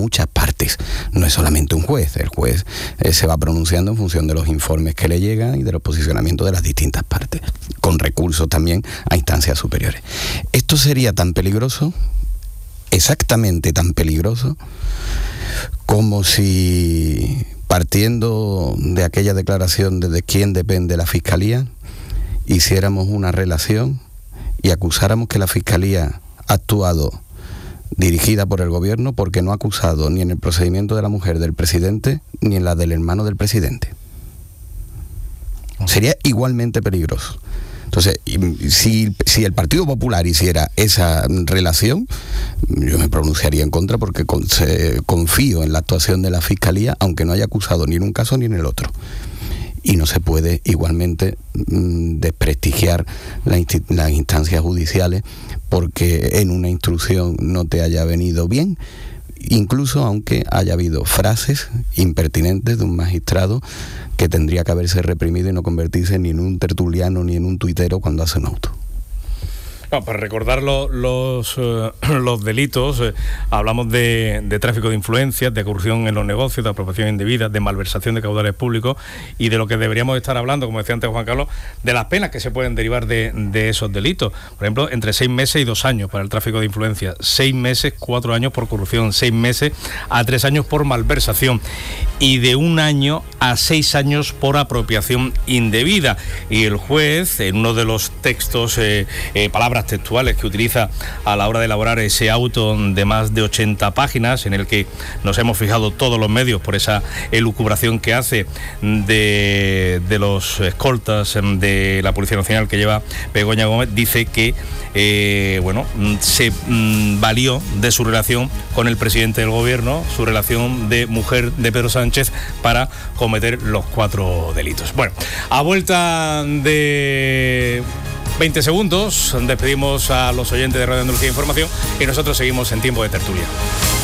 muchas partes, no es solamente un juez. El juez se va pronunciando en función de los informes que le llegan y de los posicionamientos de las distintas partes, con recursos también a instancias superiores. Esto sería tan peligroso, exactamente tan peligroso, como si, partiendo de aquella declaración de quién depende la Fiscalía, hiciéramos una relación y acusáramos que la Fiscalía ha actuado dirigida por el gobierno porque no ha acusado ni en el procedimiento de la mujer del presidente ni en la del hermano del presidente. Sería igualmente peligroso. Entonces, si el Partido Popular hiciera esa relación, yo me pronunciaría en contra porque confío en la actuación de la Fiscalía, aunque no haya acusado ni en un caso ni en el otro. Y no se puede igualmente desprestigiar las instancias judiciales porque en una instrucción no te haya venido bien, incluso aunque haya habido frases impertinentes de un magistrado que tendría que haberse reprimido y no convertirse ni en un tertuliano ni en un tuitero cuando hace un auto. No, para recordar los delitos, hablamos de tráfico de influencias, de corrupción en los negocios, de apropiación indebida, de malversación de caudales públicos y de lo que deberíamos estar hablando, como decía antes Juan Carlos, de las penas que se pueden derivar de esos delitos. Por ejemplo, entre 6 meses y 2 años para el tráfico de influencias, 6 meses, 4 años por corrupción, 6 meses a 3 años por malversación y de 1 año a 6 años por apropiación indebida. Y el juez, en uno de los textos, palabras textuales que utiliza a la hora de elaborar ese auto de más de 80 páginas, en el que nos hemos fijado todos los medios por esa elucubración que hace de los escoltas de la Policía Nacional que lleva Begoña Gómez, dice que se valió de su relación con el presidente del gobierno, su relación de mujer de Pedro Sánchez, para cometer los 4 delitos. Bueno, a vuelta de 20 segundos, despedimos a los oyentes de Radio Andalucía Información y nosotros seguimos en tiempo de tertulia.